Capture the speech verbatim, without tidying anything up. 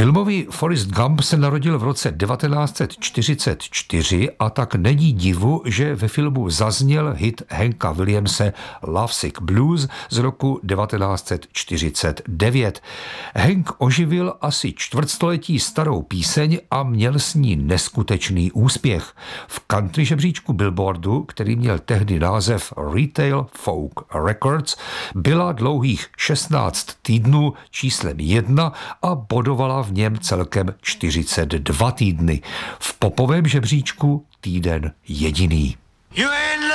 Filmový Forrest Gump se narodil v roce devatenáct set čtyřicet čtyři a tak není divu, že ve filmu zazněl hit Hanka Williamse Lovesick Blues z roku devatenáct set čtyřicet devět. Hank oživil asi čtvrtstoletí starou píseň a měl s ní neskutečný úspěch. V country žebříčku Billboardu, který měl tehdy název Retail Folk Records, byla dlouhých šestnáct týdnů číslem jedna a bodovala v něm celkem čtyřicet dva týdny. V popovém žebříčku týden jediný.